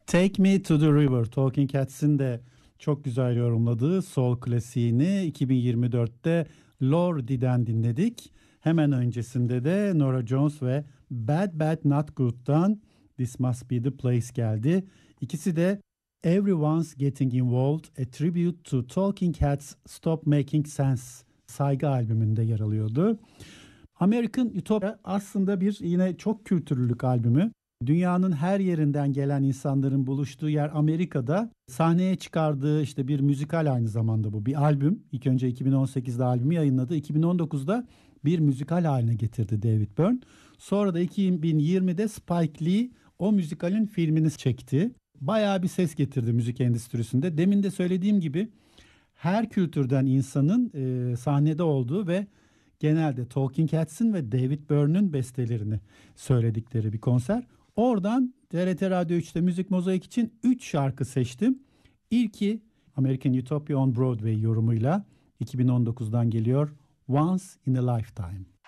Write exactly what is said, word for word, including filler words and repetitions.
Take Me to the River, Talking Heads'in de çok güzel yorumladığı soul klasiğini iki bin yirmi dörtte Lordi'den dinledik. Hemen öncesinde de Norah Jones ve Bad Bad Not Good'dan This Must Be the Place geldi. İkisi de Everyone's Getting Involved, A Tribute to Talking Heads Stop Making Sense saygı albümünde yer alıyordu. American Utopia aslında bir yine çok kültürlülük albümü. Dünyanın her yerinden gelen insanların buluştuğu yer Amerika'da. Sahneye çıkardığı işte bir müzikal aynı zamanda bu. Bir albüm. İlk önce iki bin on sekizde albümü yayınladı. iki bin on dokuzda bir müzikal haline getirdi David Byrne. Sonra da iki bin yirmide Spike Lee o müzikalin filmini çekti. Bayağı bir ses getirdi müzik endüstrisinde. Demin de söylediğim gibi her kültürden insanın e, sahnede olduğu ve genelde Talking Heads'in ve David Byrne'ün bestelerini söyledikleri bir konser. Oradan T R T Radyo üçte Müzik Mozaik için üç şarkı seçtim. İlki American Utopia on Broadway yorumuyla iki bin on dokuzdan geliyor, Once in a Lifetime.